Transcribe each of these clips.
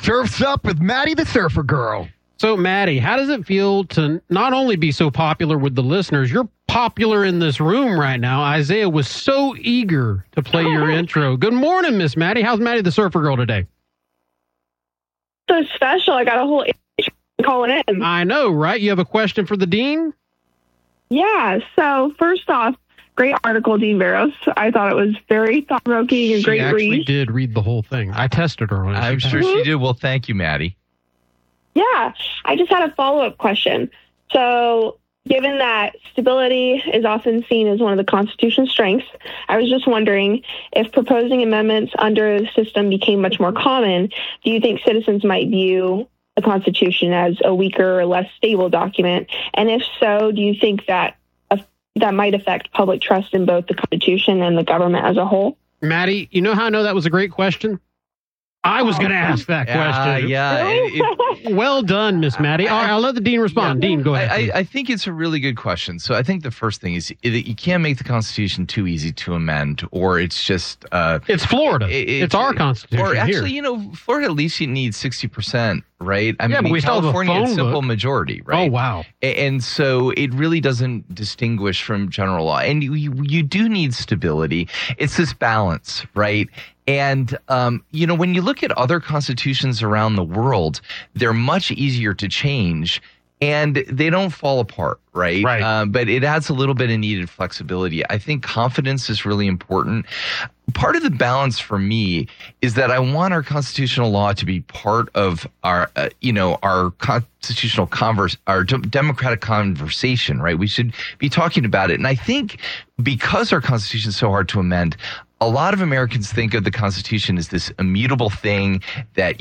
Surf's Up with Maddie the Surfer Girl. So, Maddie, how does it feel to not only be so popular with the listeners, you're popular in this room right now. Isaiah was so eager to play your intro. Good morning, Miss Maddie. How's Maddie the Surfer Girl today? So special. I got a whole calling in. I know, right? You have a question for the Dean? Yeah. So, first off, great article, Dean Barros. I thought it was very thought-provoking and great read. She actually did read the whole thing. I tested her on it. I'm sure she did. Well, thank you, Maddie. Yeah. I just had a follow-up question. So, given that stability is often seen as one of the Constitution's strengths, I was just wondering if proposing amendments under the system became much more common, do you think citizens might view the Constitution as a weaker or less stable document? And if so, do you think that that might affect public trust in both the Constitution and the government as a whole? Maddie, you know how I know that was a great question? I was going to ask that question. Well done, Miss Maddie. All right, I'll let the Dean respond. Dean, go ahead. I think it's a really good question. So I think the first thing is that you can't make the Constitution too easy to amend, or it's just... it's Florida. It's our Constitution. Or actually, here. Florida, at least you need 60%, right? I mean, but we California, still have a it's simple book. Majority, right? Oh, wow. And so it really doesn't distinguish from general law. And you do need stability. It's this balance, right? And, when you look at other constitutions around the world, they're much easier to change and they don't fall apart, right? But it adds a little bit of needed flexibility. I think confidence is really important. Part of the balance for me is that I want our constitutional law to be part of our, our constitutional our democratic conversation, right? We should be talking about it. And I think because our Constitution is so hard to amend, a lot of Americans think of the Constitution as this immutable thing that,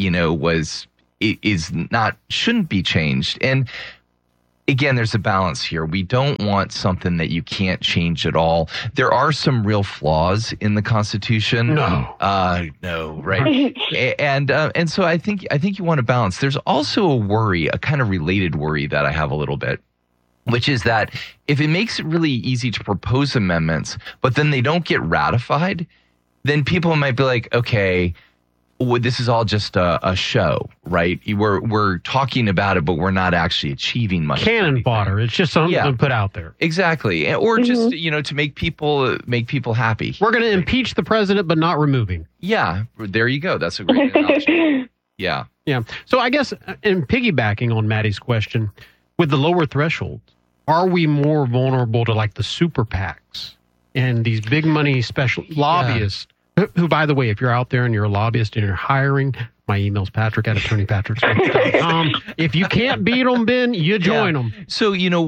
shouldn't be changed. And again, there's a balance here. We don't want something that you can't change at all. There are some real flaws in the Constitution. No, right? and so I think you want a balance. There's also a kind of related worry that I have a little bit, which is that if it makes it really easy to propose amendments, but then they don't get ratified, then people might be like, okay, this is all just a show, right? We're talking about it, but we're not actually achieving much. Cannon fodder. It's just something to put out there. Exactly. Or just, to make people happy. We're going to impeach the president, but not remove him. Yeah. There you go. That's a great analogy. Yeah. So I guess in piggybacking on Maddie's question, with the lower thresholds, are we more vulnerable to like the super PACs and these big money special lobbyists who, by the way, if you're out there and you're a lobbyist and you're hiring, my email's patrick@attorneypatrick.com. If you can't beat them, Ben, you join them. So,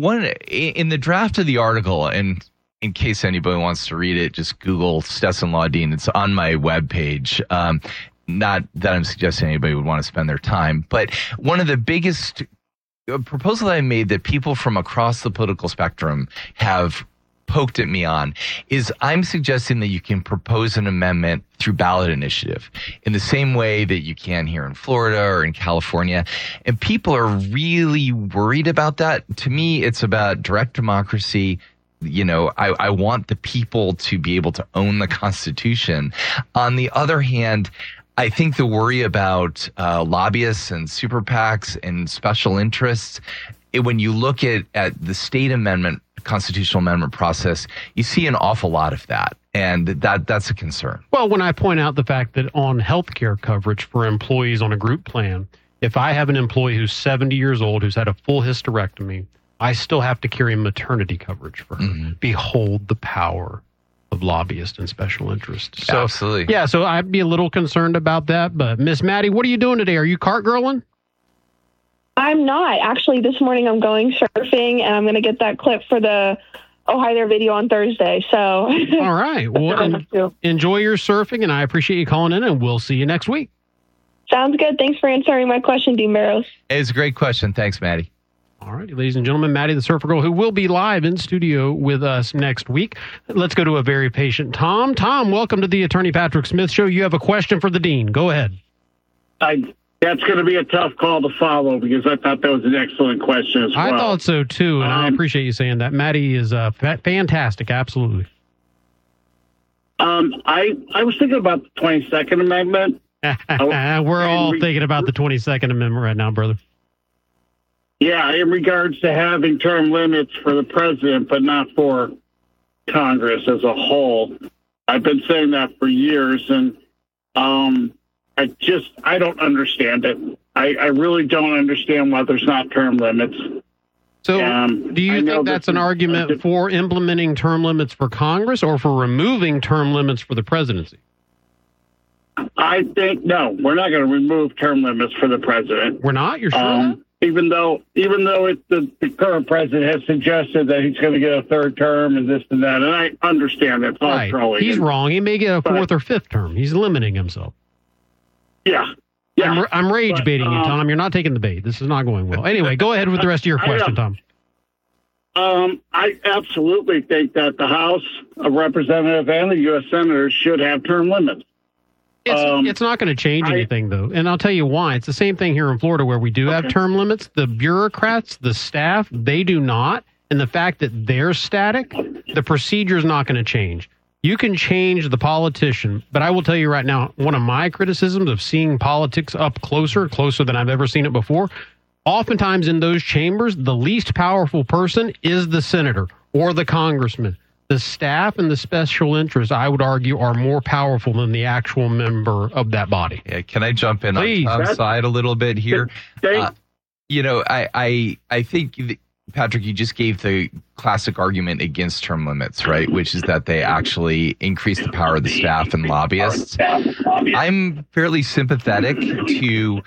in the draft of the article, and in case anybody wants to read it, just Google Stetson Law Dean. It's on my webpage. Not that I'm suggesting anybody would want to spend their time, but one of the biggest proposal I made that people from across the political spectrum have poked at me on is I'm suggesting that you can propose an amendment through ballot initiative in the same way that you can here in Florida or in California. And people are really worried about that. To me, it's about direct democracy. I want the people to be able to own the Constitution. On the other hand, I think the worry about lobbyists and super PACs and special interests, when you look at the state constitutional amendment process, you see an awful lot of that. And that's a concern. Well, when I point out the fact that on health care coverage for employees on a group plan, if I have an employee who's 70 years old, who's had a full hysterectomy, I still have to carry maternity coverage for her. Mm-hmm. Behold the power of lobbyists and special interests. So, absolutely. Yeah, so I'd be a little concerned about that. But Miss Maddie, what are you doing today? Are you cart girling? I'm not. Actually, this morning I'm going surfing, and I'm going to get that clip for the Oh Hi There video on Thursday. So, all right. Well, enjoy your surfing, and I appreciate you calling in, and we'll see you next week. Sounds good. Thanks for answering my question, Dean Barros. It's a great question. Thanks, Maddie. All right, ladies and gentlemen, Maddie the Surfer Girl, who will be live in studio with us next week. Let's go to a very patient Tom. Tom, welcome to the Attorney Patrick Smith Show. You have a question for the Dean. Go ahead. That's going to be a tough call to follow because I thought that was an excellent question as well. I thought so, too, and I appreciate you saying that. Maddie is fantastic, absolutely. I was thinking about the 22nd Amendment, We're all thinking about the 22nd Amendment right now, brother. Yeah, in regards to having term limits for the president, but not for Congress as a whole. I've been saying that for years, and I don't understand it. I really don't understand why there's not term limits. So do you think that's an argument for implementing term limits for Congress or for removing term limits for the presidency? I think, no, we're not going to remove term limits for the president. We're not? You're sure? Even though the current president has suggested that he's going to get a third term and this and that, and I understand that's all right. trolling. He's wrong. He may get a fourth or fifth term. He's limiting himself. Yeah. I'm rage baiting you, Tom. You're not taking the bait. This is not going well. Anyway, go ahead with the rest of your question, Tom. I absolutely think that the House of Representatives and the U.S. Senators should have term limits. It's not going to change anything, though. And I'll tell you why. It's the same thing here in Florida where we do have term limits. The bureaucrats, the staff, they do not. And the fact that they're static, the procedure is not going to change. You can change the politician, but I will tell you right now, one of my criticisms of seeing politics up closer than I've ever seen it before, oftentimes in those chambers, the least powerful person is the senator or the congressman. The staff and the special interests, I would argue, are more powerful than the actual member of that body. Yeah, can I jump in Please. on Tom's side a little bit here? I think, Patrick, you just gave the classic argument against term limits, right? Which is that they actually increase the power of the staff and lobbyists. I'm fairly sympathetic to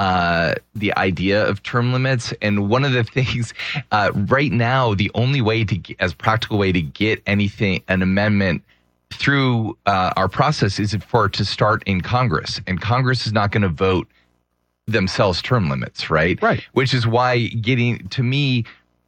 the idea of term limits. And one of the things right now, the only way as practical way to get an amendment through our process is for it to start in Congress. And Congress is not going to vote themselves term limits, right? Right. Which is why to me,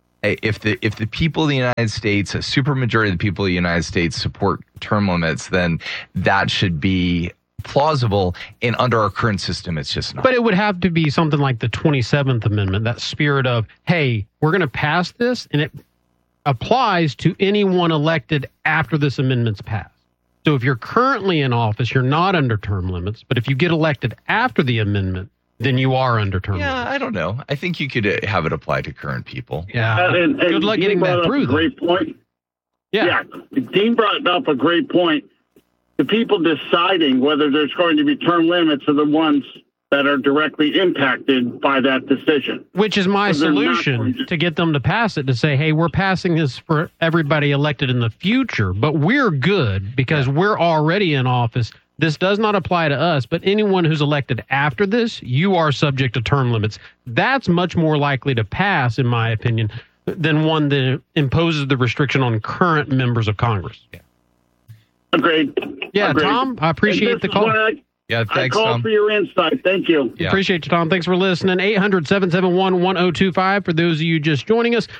if the people of the United States, a supermajority of the people of the United States support term limits, then that should be plausible. And under our current system, it's just not. But it would have to be something like the 27th Amendment, that spirit of, hey, we're going to pass this, and it applies to anyone elected after this amendment's passed. So if you're currently in office, you're not under term limits. But if you get elected after the amendment, then you are under term limits. I don't know. I think you could have it apply to current people. Yeah. And good luck getting that through. Great point. Yeah. Dean brought up a great point. The people deciding whether there's going to be term limits are the ones that are directly impacted by that decision. Which is my solution to get them to pass it, to say, hey, we're passing this for everybody elected in the future, but we're good because we're already in office. This does not apply to us, but anyone who's elected after this, you are subject to term limits. That's much more likely to pass, in my opinion, than one that imposes the restriction on current members of Congress. Yeah. Agreed. Yeah, Agreed. Tom, I appreciate the call. Thanks, I call Tom. for your insight. Thank you. Yeah. Appreciate you, Tom. Thanks for listening. 800-771-1025. For those of you just joining us,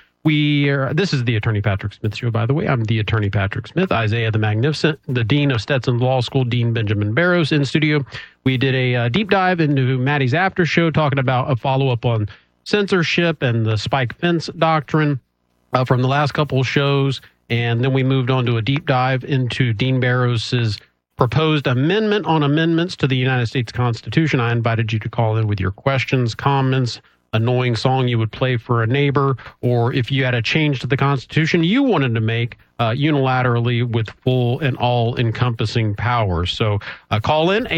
this is the Attorney Patrick Smith Show, by the way. I'm the Attorney Patrick Smith, Isaiah the Magnificent, the Dean of Stetson Law School, Dean Benjamin Barrows in studio. We did a deep dive into Maddie's after show, talking about a follow-up on censorship and the spike fence doctrine from the last couple of shows. And then we moved on to a deep dive into Dean Barrows' proposed amendment on amendments to the United States Constitution. I invited you to call in with your questions, comments, annoying song you would play for a neighbor, or if you had a change to the Constitution you wanted to make unilaterally with full and all-encompassing power. So call in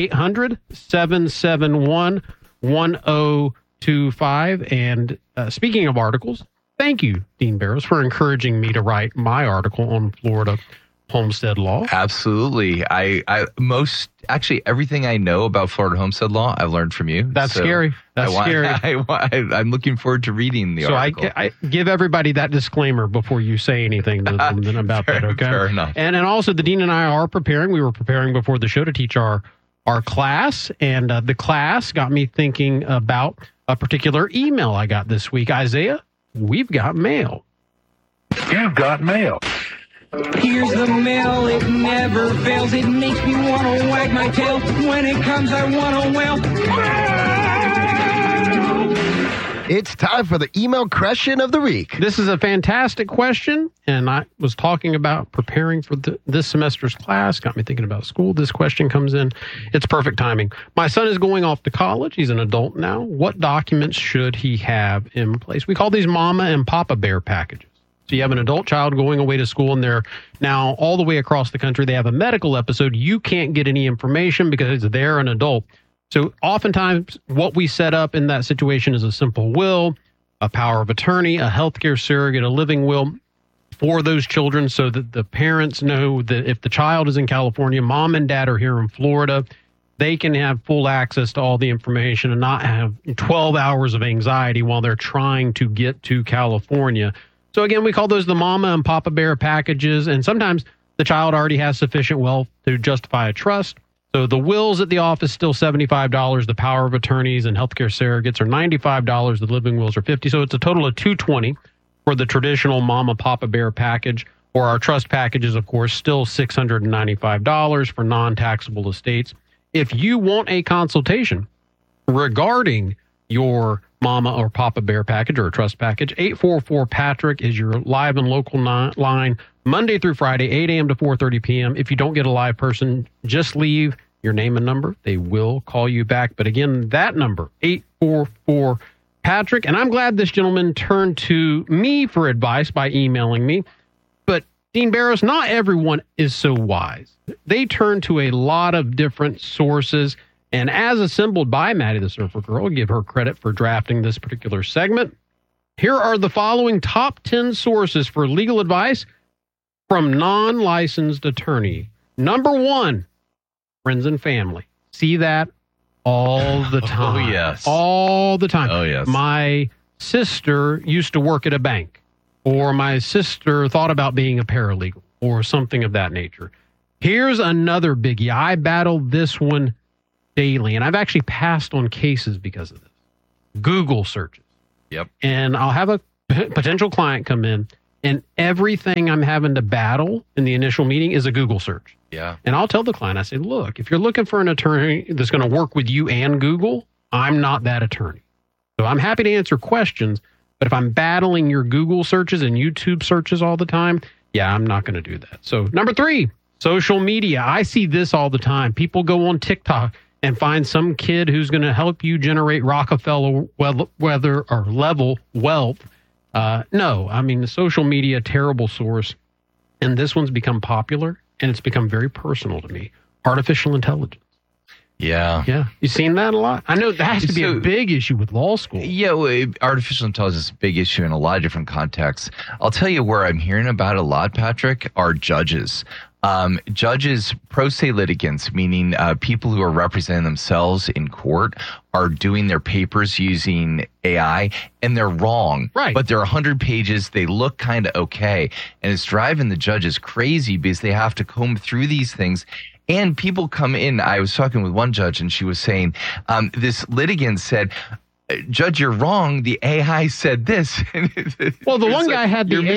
800-771-1025. And speaking of articles, thank you, Dean Barrows, for encouraging me to write my article on Florida homestead law. Absolutely. Actually everything I know about Florida homestead law, I've learned from you. That's scary. That's scary. I'm looking forward to reading the article. So I give everybody that disclaimer before you say anything to them about that, okay? Fair enough. And also, the Dean and I are preparing. We were preparing before the show to teach our class, and the class got me thinking about a particular email I got this week. Isaiah, we've got mail. You've got mail. Here's the mail, it never fails. It makes me want to wag my tail. When it comes, I want to wail. It's time for the email question of the week. This is a fantastic question, and I was talking about preparing for this semester's class. Got me thinking about school. This question comes in. It's perfect timing. My son is going off to college. He's an adult now. What documents should he have in place? We call these Mama and Papa Bear packages. So you have an adult child going away to school, and they're now all the way across the country. They have a medical episode. You can't get any information because they're an adult. So oftentimes what we set up in that situation is a simple will, a power of attorney, a healthcare surrogate, a living will for those children so that the parents know that if the child is in California, mom and dad are here in Florida, they can have full access to all the information and not have 12 hours of anxiety while they're trying to get to California. So again, we call those the Mama and Papa Bear packages. And sometimes the child already has sufficient wealth to justify a trust. So the wills at the office still $75. The power of attorneys and healthcare surrogates are $95. The living wills are $50. So it's a total of $220 for the traditional Mama Papa Bear package. Or our trust packages, of course, still $695 for non-taxable estates. If you want a consultation regarding your Mama or Papa Bear package or a trust package, 844-PATRICK is your live and local line, Monday through Friday, 8 a.m. to 4:30 p.m. If you don't get a live person, just leave your name and number. They will call you back. But again, that number, 844-PATRICK. And I'm glad this gentleman turned to me for advice by emailing me. But Dean Barros, not everyone is so wise. They turn to a lot of different sources. And as assembled by Maddie the Surfer Girl, give her credit for drafting this particular segment. Here are the following top 10 sources for legal advice from non-licensed attorney. Number 1, friends and family. See that all the time. Oh, yes. All the time. Oh, yes. My sister used to work at a bank, or my sister thought about being a paralegal, or something of that nature. Here's another biggie. I battle this one daily, and I've actually passed on cases because of this. Google searches. Yep. And I'll have a potential client come in, and everything I'm having to battle in the initial meeting is a Google search. Yeah. And I'll tell the client, I say, look, if you're looking for an attorney that's going to work with you and Google, I'm not that attorney. So I'm happy to answer questions, but if I'm battling your Google searches and YouTube searches all the time, yeah, I'm not going to do that. So number 3, social media. I see this all the time. People go on TikTok and find some kid who's going to help you generate Rockefeller level wealth. No, I mean, the social media, terrible source. And this one's become popular, and it's become very personal to me. Artificial intelligence. Yeah. Yeah. You've seen that a lot? I know that has to be a big issue with law school. Yeah, well, artificial intelligence is a big issue in a lot of different contexts. I'll tell you where I'm hearing about a lot, Patrick, are judges. Judges, pro se litigants, meaning people who are representing themselves in court, are doing their papers using AI, and they're wrong. Right. But they're 100 pages. They look kind of okay. And it's driving the judges crazy because they have to comb through these things. And people come in. I was talking with one judge, and she was saying, this litigant said, Judge, you're wrong. The AI said this. Well, the one guy had the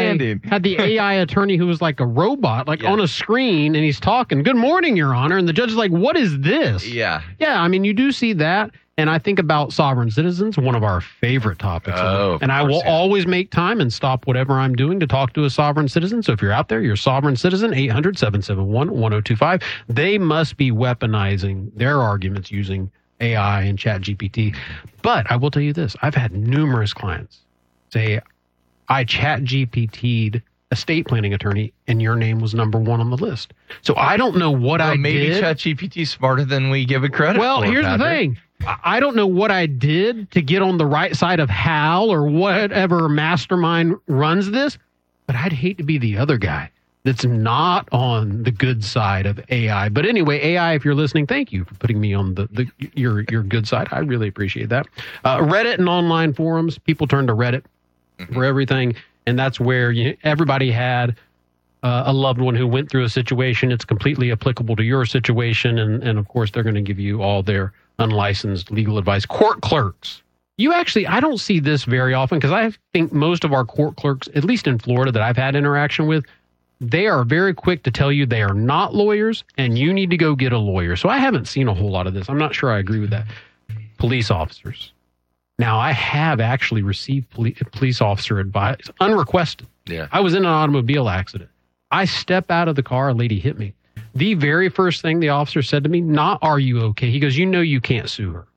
AI attorney who was like a robot, on a screen, and he's talking, "Good morning, Your Honor," and the judge is like, "What is this?" Yeah. Yeah, I mean, you do see that, and I think about sovereign citizens, one of our favorite topics. And I will always make time and stop whatever I'm doing to talk to a sovereign citizen. So if you're out there, you're a sovereign citizen, 800-771-1025. They must be weaponizing their arguments using AI and ChatGPT. But I will tell you this. I've had numerous clients say, I ChatGPT'd estate planning attorney, and your name was number 1 on the list. So I don't know what I maybe did. Maybe ChatGPT's smarter than we give it credit for. Here's Patrick. the thing. I don't know what I did to get on the right side of Hal or whatever mastermind runs this, but I'd hate to be the other guy that's not on the good side of AI. But anyway, AI, if you're listening, thank you for putting me on your good side. I really appreciate that. Reddit and online forums, people turn to Reddit for everything, and that's where everybody had a loved one who went through a situation. It's completely applicable to your situation, and of course, they're going to give you all their unlicensed legal advice. Court clerks. I don't see this very often because I think most of our court clerks, at least in Florida that I've had interaction with, they are very quick to tell you they are not lawyers and you need to go get a lawyer. So I haven't seen a whole lot of this. I'm not sure I agree with that. Police officers. Now, I have actually received police officer advice, unrequested. Yeah. I was in an automobile accident. I step out of the car, a lady hit me. The very first thing the officer said to me, not, "Are you okay?" He goes, "You know you can't sue her."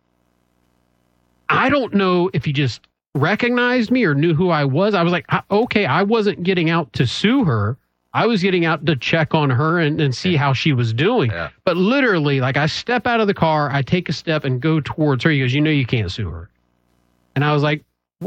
I don't know if he just recognized me or knew who I was. I was like, okay, I wasn't getting out to sue her. I was getting out to check on her and see how she was doing. Yeah. But literally, like, I step out of the car, I take a step and go towards her. He goes, "You know you can't sue her." And I was like,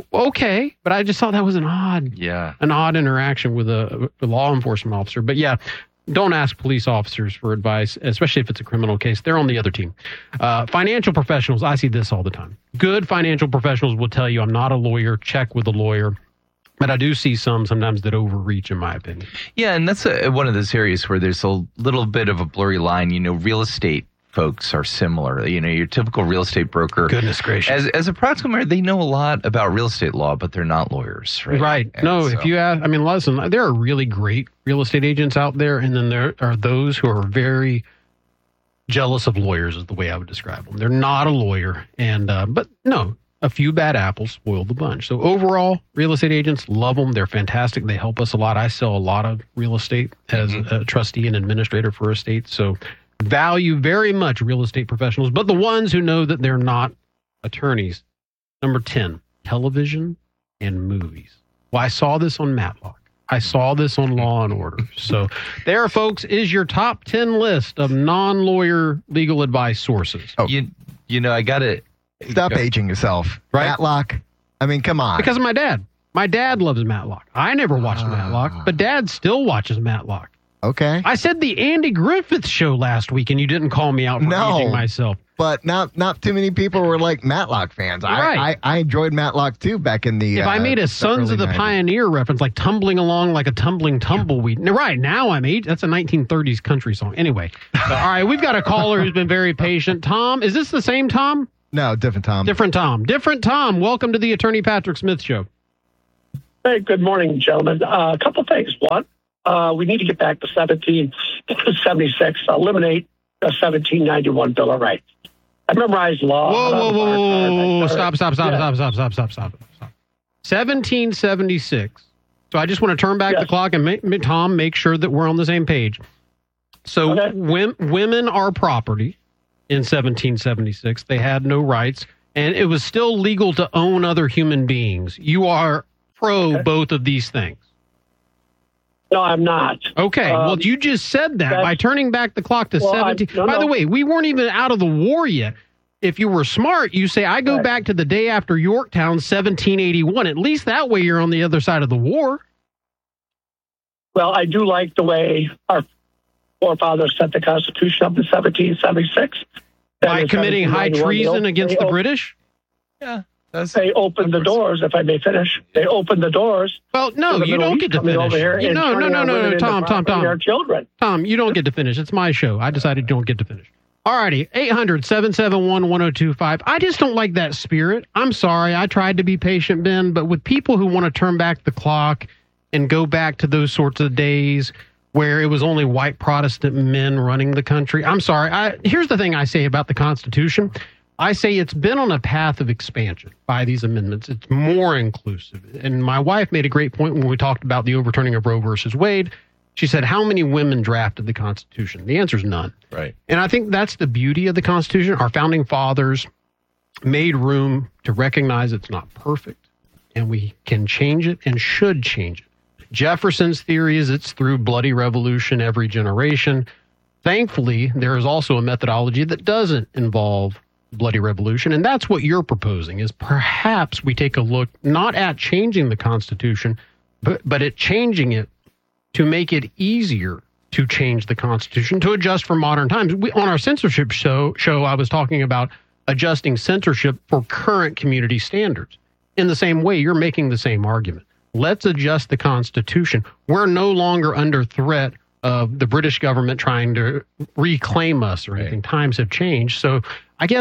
okay, but I just thought that was an odd interaction with a law enforcement officer. But yeah, don't ask police officers for advice, especially if it's a criminal case. They're on the other team. Financial professionals, I see this all the time. Good financial professionals will tell you, "I'm not a lawyer, check with a lawyer." But I do see sometimes that overreach, in my opinion. Yeah, and that's one of those areas where there's a little bit of a blurry line. You know, real estate folks are similar. You know, your typical real estate broker. Goodness gracious. As a practical matter, they know a lot about real estate law, but they're not lawyers, right? Right. And no, so, if you ask, I mean, listen, there are really great real estate agents out there, and then there are those who are very jealous of lawyers, is the way I would describe them. They're not a lawyer, and but no, a few bad apples spoil the bunch. So overall, real estate agents, love them. They're fantastic. They help us a lot. I sell a lot of real estate as a trustee and administrator for estates, so value very much real estate professionals, but the ones who know that they're not attorneys. Number 10, television and movies. Well, I saw this on Matlock. I saw this on Law and Order. So there, folks, is your top 10 list of non-lawyer legal advice sources. Oh. You know, I got to Stop aging yourself. Right? Matlock. I mean, come on. Because of my dad. My dad loves Matlock. I never watched Matlock, but Dad still watches Matlock. Okay. I said the Andy Griffith Show last week, and you didn't call me out for aging myself. But not too many people were like Matlock fans. Right. I enjoyed Matlock too back in the. If I made a Sons of the 90s. Pioneer reference, like tumbling along like a tumbling tumbleweed. Right now I'm eight. That's a 1930s country song. Anyway, all right, we've got a caller who's been very patient. Tom, is this the same Tom? No, different Tom. Different Tom. Different Tom. Welcome to the Attorney Patrick Smith Show. Hey, good morning, gentlemen. A couple things. One, we need to get back to 1776, eliminate the 1791 Bill of Rights. I memorized law. Whoa. Stop. 1776. So I just want to turn back the clock and Tom, make sure that we're on the same page. So women are property in 1776. They had no rights, and it was still legal to own other human beings. You are pro both of these things. No, I'm not. Okay, well, you just said that by turning back the clock to 17. By the way, we weren't even out of the war yet. If you were smart, you say, I go back to the day after Yorktown, 1781. At least that way you're on the other side of the war. Well, I do like the way our forefathers set the Constitution up in 1776. By committing high treason against the British? Yeah. They opened the doors, if I may finish. They opened the doors. Well, no, you don't get to finish. No, Tom. Tom, you don't get to finish. It's my show. I decided you don't get to finish. All righty, 800-771-1025. I just don't like that spirit. I'm sorry. I tried to be patient, Ben, but with people who want to turn back the clock and go back to those sorts of days where it was only white Protestant men running the country, I'm sorry. Here's the thing I say about the Constitution. I say it's been on a path of expansion by these amendments. It's more inclusive. And my wife made a great point when we talked about the overturning of Roe versus Wade. She said, how many women drafted the Constitution? The answer is none. Right. And I think that's the beauty of the Constitution. Our founding fathers made room to recognize it's not perfect, and we can change it and should change it. Jefferson's theory is it's through bloody revolution every generation. Thankfully, there is also a methodology that doesn't involve bloody revolution, and that's what you're proposing, is perhaps we take a look not at changing the Constitution, but at changing it to make it easier to change the Constitution, to adjust for modern times. On our censorship show, I was talking about adjusting censorship for current community standards. In the same way, you're making the same argument. Let's adjust the Constitution. We're no longer under threat of the British government trying to reclaim us or anything. Times have changed. So I guess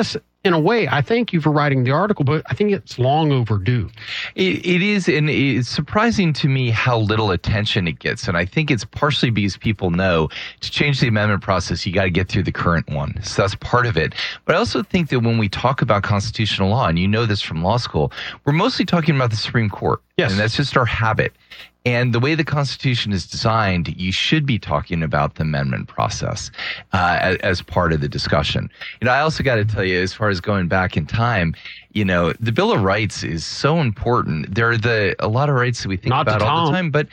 in a way, I thank you for writing the article, but I think it's long overdue. It is, and it's surprising to me how little attention it gets. And I think it's partially because people know to change the amendment process, you got to get through the current one. So that's part of it. But I also think that when we talk about constitutional law, and you know this from law school, we're mostly talking about the Supreme Court. Yes. And that's just our habit. And the way the Constitution is designed, you should be talking about the amendment process as part of the discussion. I also got to tell you, as far as going back in time, the Bill of Rights is so important. There are a lot of rights that we think about all the time, but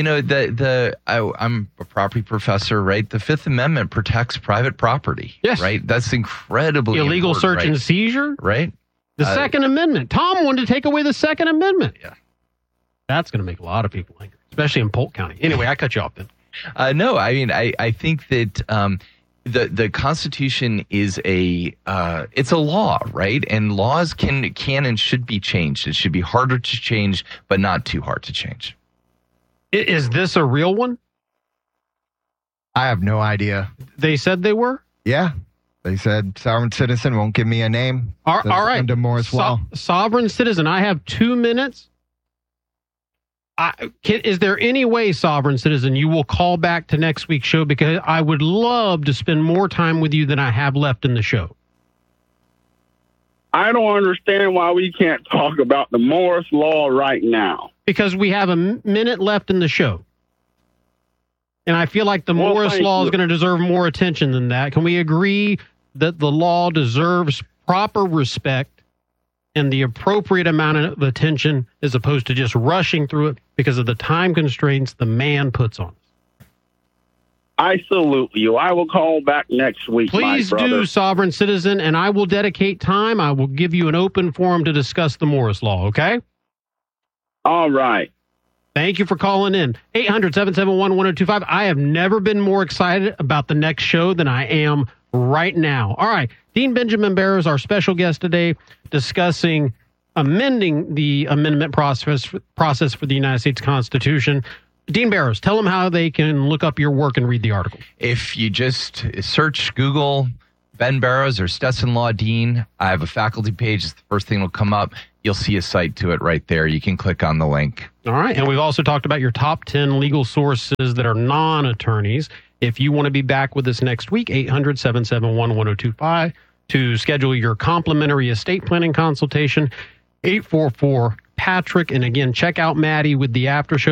I'm a property professor, right? The Fifth Amendment protects private property, yes, right? That's incredibly illegal important, search and seizure, right? The Second Amendment. Tom wanted to take away the Second Amendment. Yeah. That's going to make a lot of people angry, especially in Polk County. Anyway, I cut you off then. No, I mean, I think that the Constitution is it's a law, right? And laws can and should be changed. It should be harder to change, but not too hard to change. Is this a real one? I have no idea. They said they were? Yeah. They said sovereign citizen, won't give me a name. All right. Under Morris law. Sovereign citizen, I have 2 minutes. Is there any way, sovereign citizen, you will call back to next week's show? Because I would love to spend more time with you than I have left in the show. I don't understand why we can't talk about the Morris Law right now. Because we have a minute left in the show. And I feel like the Morris Law is going to deserve more attention than that. Can we agree that the law deserves proper respect and the appropriate amount of attention as opposed to just rushing through it because of the time constraints the man puts on us? I salute you. I will call back next week, Please my brother. do, sovereign citizen, and I will dedicate time. I will give you an open forum to discuss the Morris Law, okay? All right. Thank you for calling in. 800-771-1025. I have never been more excited about the next show than I am right now. All right. Dean Benjamin Barrow is our special guest today, discussing amending the amendment process for the United States Constitution. Dean Barrows, tell them how they can look up your work and read the article. If you just search Google Ben Barrows or Stetson Law Dean, I have a faculty page. It's the first thing that will come up. You'll see a site to it right there. You can click on the link. All right. And we've also talked about your top 10 legal sources that are non-attorneys. If you want to be back with us next week, 800-771-1025 to schedule your complimentary estate planning consultation, 844-PATRICK. And again, check out Maddie with the after show.